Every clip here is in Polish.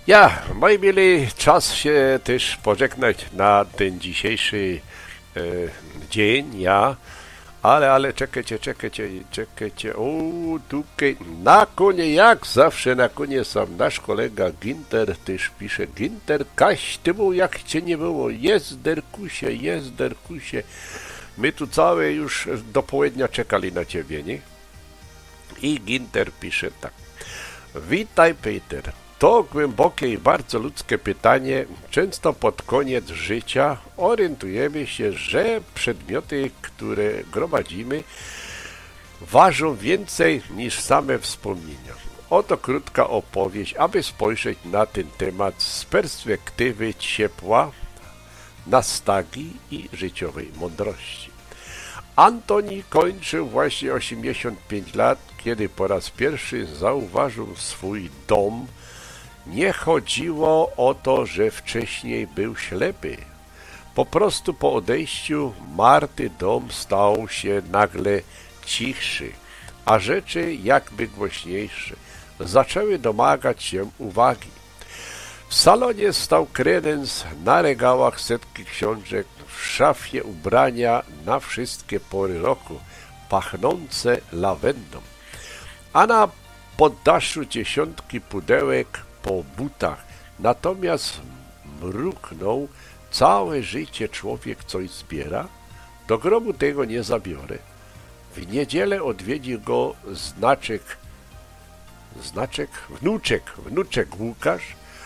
Ja, moi mili, czas się też pożegnać na ten dzisiejszy dzień, ale czekajcie, tutaj na konie, jak zawsze na konie sam nasz kolega Ginter też pisze, Ginter, kaś ty był, jak cię nie było, jest derkusie, my tu całe już do południa czekali na ciebie, nie? I Ginter pisze tak, witaj Peter. To głębokie i bardzo ludzkie pytanie. Często pod koniec życia orientujemy się, że przedmioty, które gromadzimy, ważą więcej niż same wspomnienia. Oto krótka opowieść, aby spojrzeć na ten temat z perspektywy ciepła, nostalgii i życiowej mądrości. Antoni kończył właśnie 85 lat, kiedy po raz pierwszy zauważył swój dom. Nie chodziło o to, że wcześniej był ślepy. Po prostu po odejściu Marty dom stał się nagle cichszy, a rzeczy jakby głośniejsze. Zaczęły domagać się uwagi. W salonie stał kredens, na regałach setki książek, w szafie ubrania na wszystkie pory roku, pachnące lawendą, a na poddaszu dziesiątki pudełek po butach. Natomiast mruknął, całe życie człowiek coś zbiera, do grobu tego nie zabiorę. W niedzielę odwiedził go wnuczek Łukasz,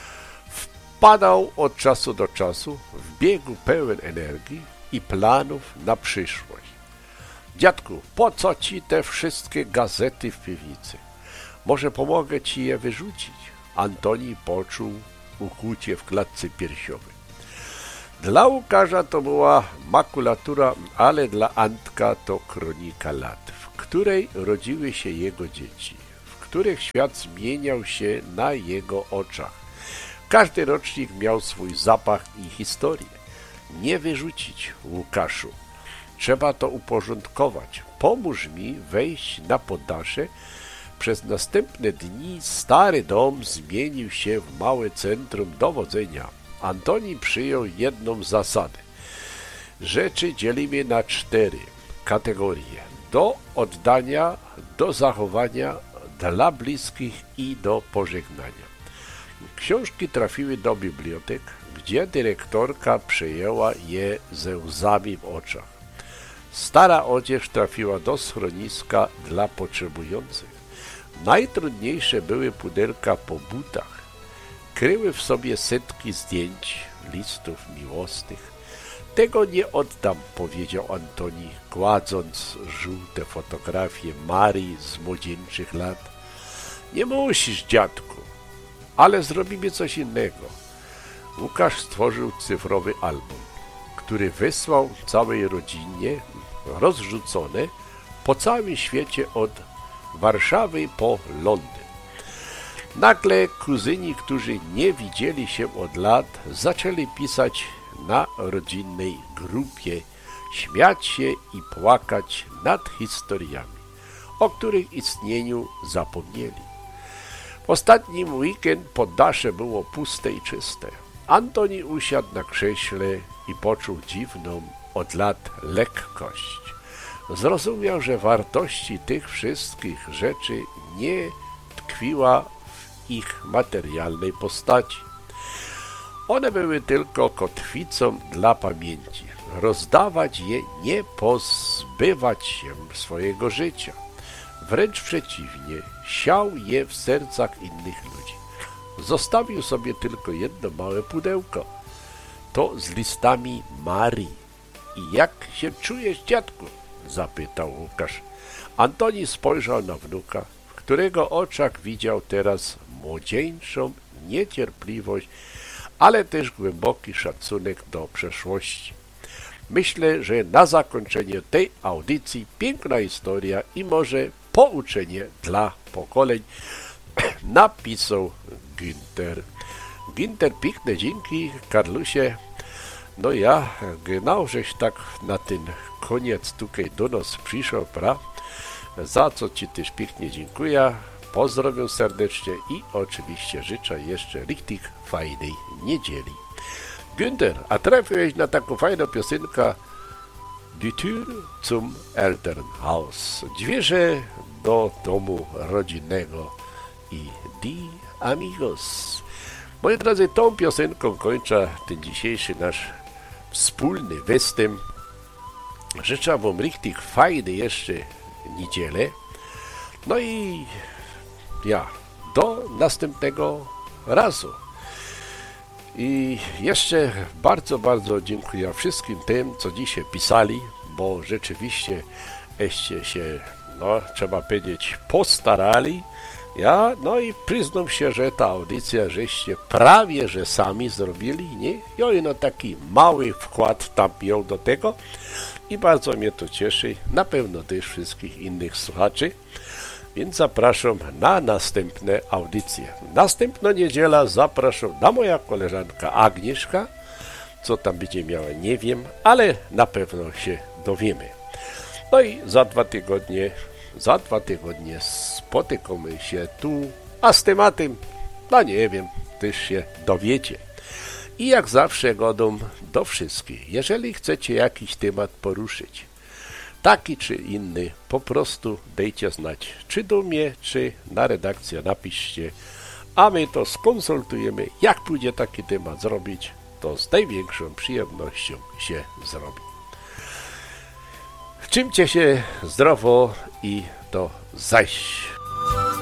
wpadał od czasu do czasu, w biegu pełen energii i planów na przyszłość. Dziadku, po co ci te wszystkie gazety w piwnicy? Może pomogę ci je wyrzucić? Antoni poczuł ukłucie w klatce piersiowej. Dla Łukasza to była makulatura, ale dla Antka to kronika lat, w której rodziły się jego dzieci, w których świat zmieniał się na jego oczach. Każdy rocznik miał swój zapach i historię. Nie wyrzucić, Łukaszu. Trzeba to uporządkować. Pomóż mi wejść na poddasze. Przez następne dni stary dom zmienił się w małe centrum dowodzenia. Antoni przyjął jedną zasadę. Rzeczy dzielimy na 4 kategorie. Do oddania, do zachowania, dla bliskich i do pożegnania. Książki trafiły do bibliotek, gdzie dyrektorka przejęła je ze łzami w oczach. Stara odzież trafiła do schroniska dla potrzebujących. Najtrudniejsze były pudełka po butach. Kryły w sobie setki zdjęć, listów miłosnych. Tego nie oddam, powiedział Antoni, kładąc żółte fotografie Marii z młodzieńczych lat. Nie musisz, dziadku, ale zrobimy coś innego. Łukasz stworzył cyfrowy album, który wysłał całej rodzinie, rozrzucone po całym świecie od Warszawy po Londyn. Nagle kuzyni, którzy nie widzieli się od lat, zaczęli pisać na rodzinnej grupie, śmiać się i płakać nad historiami, o których istnieniu zapomnieli. W ostatnim weekend poddasze było puste i czyste. Antoni usiadł na krześle i poczuł dziwną od lat lekkość. Zrozumiał, że wartości tych wszystkich rzeczy nie tkwiła w ich materialnej postaci. One były tylko kotwicą dla pamięci. Rozdawać je, nie pozbywać się swojego życia. Wręcz przeciwnie, siał je w sercach innych ludzi. Zostawił sobie tylko jedno małe pudełko. To z listami Marii. I jak się czujesz, dziadku? Zapytał Łukasz. Antoni spojrzał na wnuka, w którego oczach widział teraz młodzieńczą niecierpliwość, ale też głęboki szacunek do przeszłości. Myślę, że na zakończenie tej audycji piękna historia i może pouczenie dla pokoleń, napisał Ginter. Ginter, piękne dzięki, Karlusie. No ja, genau, żeś tak na ten koniec tutaj do nas przyszedł, pra? Za co ci też pięknie dziękuję. pozdrawiam serdecznie i oczywiście życzę jeszcze richtig fajnej niedzieli. Günther, a trafiłeś na taką fajną piosenkę Die Tür zum Elternhaus. Drzwi do domu rodzinnego i Die Amigos. Moi drodzy, tą piosenką kończę ten dzisiejszy nasz wspólny występ. Życzę wam richtig fajnej jeszcze niedzielę. No i do następnego razu. I jeszcze bardzo, bardzo dziękuję wszystkim tym, co dzisiaj pisali, bo rzeczywiście się, trzeba powiedzieć, postarali. No i przyznam się, że ta audycja żeście prawie, że sami zrobili, nie? Ja taki mały wkład tam miał do tego i bardzo mnie to cieszy, na pewno też wszystkich innych słuchaczy. Więc zapraszam na następne audycje. Następna niedziela zapraszam na moja koleżanka Agnieszka. Co tam będzie miała, nie wiem, ale na pewno się dowiemy. No i za dwa tygodnie spotykamy się tu, a z tematem, nie wiem, też się dowiecie. I jak zawsze godam do wszystkich, jeżeli chcecie jakiś temat poruszyć, taki czy inny, po prostu dajcie znać, czy do mnie, czy na redakcję napiszcie, a my to skonsultujemy, jak pójdzie taki temat zrobić, to z największą przyjemnością się zrobi. Trzymcie się zdrowo i do zaś.